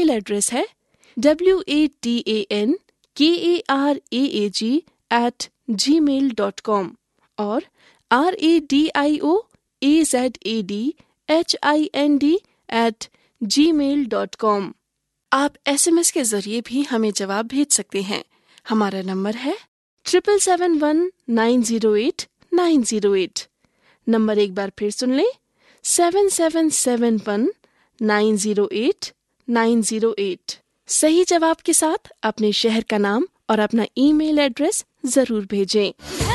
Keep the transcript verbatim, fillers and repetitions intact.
Email address है W A T A N के A R A A ji eight ji mail dot com और R A D I O A Z A D H I N D eight ji mail dot com. आप S M S के जरिए भी हमें जवाब भेज सकते हैं। हमारा नंबर है triple seven one nine zero eight nine zero eight. Number एक बार फिर सुन लें, seven seven seven one nine zero eight nine zero eight. सही जवाब के साथ अपने शहर का नाम और अपना ईमेल एड्रेस जरूर भेजें।